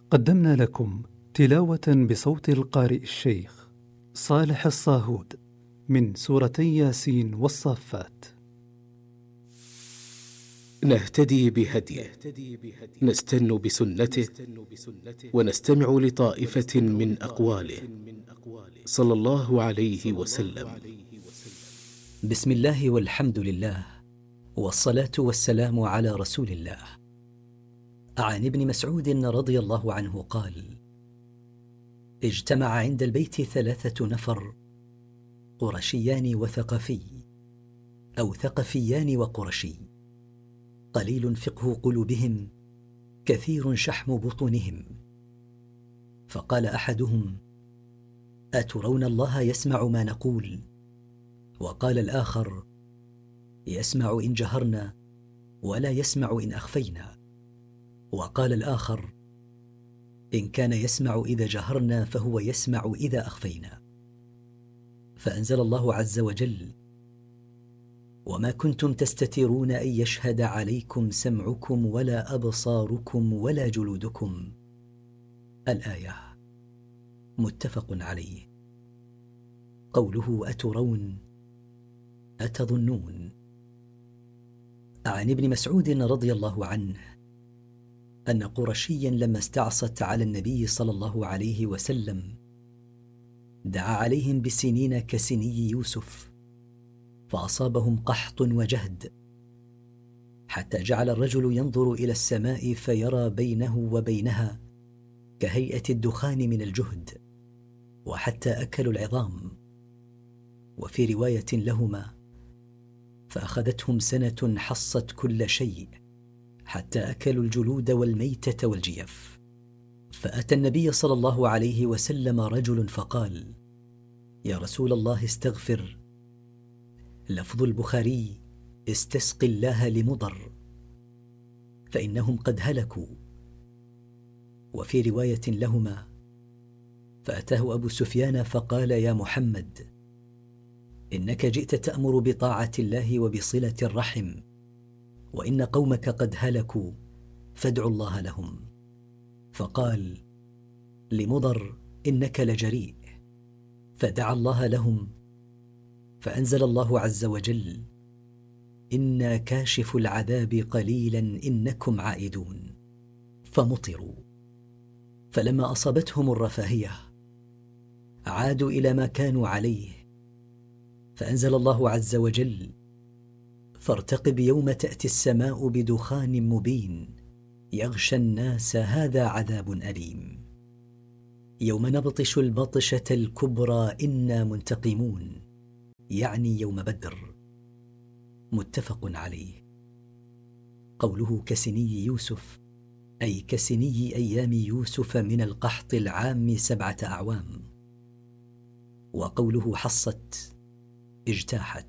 قدمنا لكم تلاوة بصوت القارئ الشيخ صالح الصاهود من سورتي ياسين والصافات. نهتدي بهديه، نستن بسنته، ونستمع لطائفة من أقواله صلى الله عليه وسلم. بسم الله والحمد لله، والصلاة والسلام على رسول الله. عن ابن مسعود رضي الله عنه قال: اجتمع عند البيت 3 نفر، قرشيان وثقفي، أو ثقفيان وقرشي، قليل فقه قلوبهم، كثير شحم بطونهم. فقال أحدهم: أترون الله يسمع ما نقول؟ وقال الآخر: يسمع إن جهرنا، ولا يسمع إن أخفينا. وقال الآخر: إن كان يسمع إذا جهرنا فهو يسمع إذا أخفينا. فأنزل الله عز وجل: وما كنتم تستترون أن يشهد عليكم سمعكم ولا أبصاركم ولا جلودكم. الآية. متفق عليه. قوله أترون، أتظنون. عن ابن مسعود رضي الله عنه أن قرشيا لما استعصت على النبي صلى الله عليه وسلم دعا عليهم بسنين كسني يوسف، فأصابهم قحط وجهد، حتى جعل الرجل ينظر إلى السماء فيرى بينه وبينها كهيئة الدخان من الجهد، وحتى أكلوا العظام. وفي رواية لهما: فأخذتهم سنة حصت كل شيء، حتى أكلوا الجلود والميتة والجيف. فأتى النبي صلى الله عليه وسلم رجل فقال: يا رسول الله استغفر. لفظ البخاري: استسق الله لمضر، فإنهم قد هلكوا. وفي رواية لهما: فأتاه أبو سفيان فقال: يا محمد، إنك جئت تأمر بطاعة الله وبصلة الرحم، وإن قومك قد هلكوا، فادعوا الله لهم. فقال لمضر: إنك لجريء. فدعا الله لهم، فأنزل الله عز وجل: إنا كاشف العذاب قليلا إنكم عائدون. فمطروا. فلما أصابتهم الرفاهية عادوا إلى ما كانوا عليه، فأنزل الله عز وجل: فارتقب يوم تأتي السماء بدخان مبين يغشى الناس هذا عذاب أليم. يوم نبطش البطشة الكبرى إنا منتقمون، يعني يوم بدر. متفق عليه. قوله كسني يوسف، أي كسني أيام يوسف من القحط العام 7 أعوام. وقوله حصت، اجتاحت.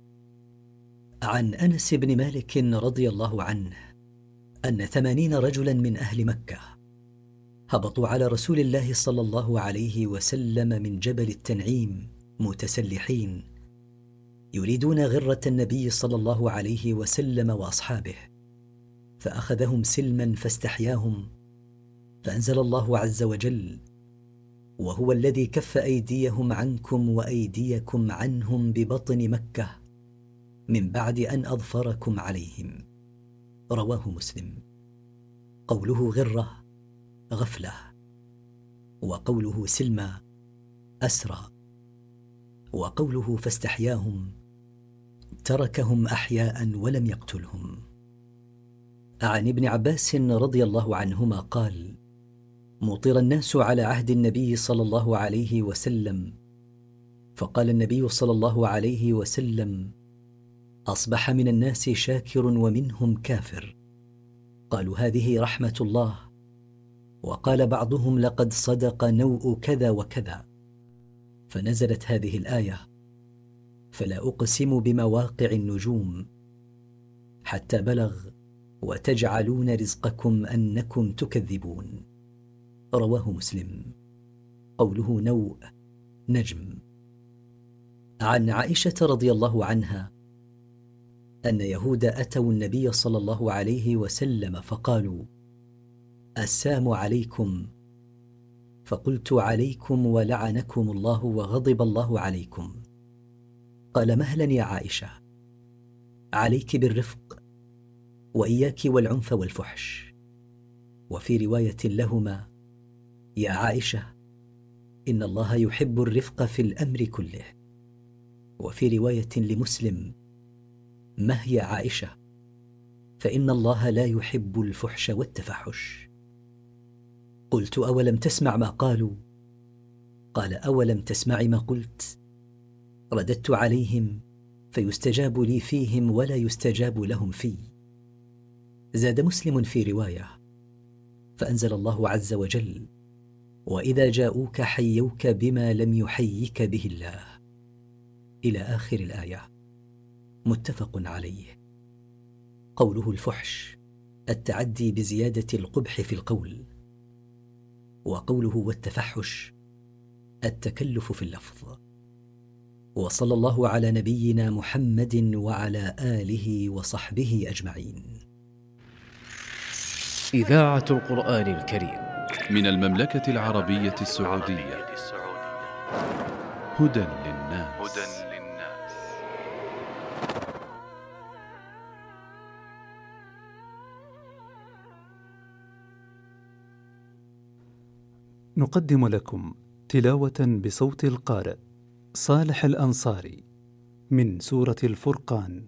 عن أنس بن مالك رضي الله عنه أن 80 رجلا من أهل مكة هبطوا على رسول الله صلى الله عليه وسلم من جبل التنعيم متسلحين، يريدون غرة النبي صلى الله عليه وسلم وأصحابه، فأخذهم سلما فاستحياهم، فأنزل الله عز وجل: وهو الذي كف أيديهم عنكم وأيديكم عنهم ببطن مكة من بعد أن أظفركم عليهم. رواه مسلم. قوله غرة، غفلة. وقوله سلمى، أسرى. وقوله فاستحياهم، تركهم أحياء ولم يقتلهم. عن ابن عباس رضي الله عنهما قال: مطر الناس على عهد النبي صلى الله عليه وسلم، فقال النبي صلى الله عليه وسلم: أصبح من الناس شاكر ومنهم كافر. قالوا: هذه رحمة الله. وقال بعضهم: لقد صدق نوء كذا وكذا. فنزلت هذه الآية: فلا أقسم بمواقع النجوم، حتى بلغ: وتجعلون رزقكم أنكم تكذبون. رواه مسلم. قوله نوء، نجم. عن عائشة رضي الله عنها أن يهود أتوا النبي صلى الله عليه وسلم فقالوا: السلام عليكم، فقلت عليكم ولعنكم الله وغضب الله عليكم. قال مهلا يا عائشة، عليك بالرفق وإياك والعنف والفحش. وفي رواية لهما يا عائشة إن الله يحب الرفق في الأمر كله. وفي رواية لمسلم ما هي عائشة فإن الله لا يحب الفحش والتفحش. قلت أولم تسمع ما قالوا؟ قال أولم تسمع ما قلت؟ رددت عليهم فيستجاب لي فيهم ولا يستجاب لهم في. زاد مسلم في رواية فأنزل الله عز وجل وإذا جاءوك حيوك بما لم يحيك به الله إلى آخر الآية، متفق عليه. قوله الفحش التعدي بزيادة القبح في القول، وقوله والتفحش التكلف في اللفظ. وصلى الله على نبينا محمد وعلى آله وصحبه أجمعين. إذاعة القرآن الكريم من المملكة العربية السعودية. هدى للناس. نقدم لكم تلاوة بصوت القارئ صالح الأنصاري من سورة الفرقان.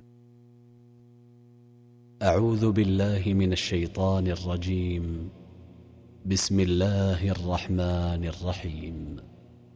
أعوذ بالله من الشيطان الرجيم. بسم الله الرحمن الرحيم.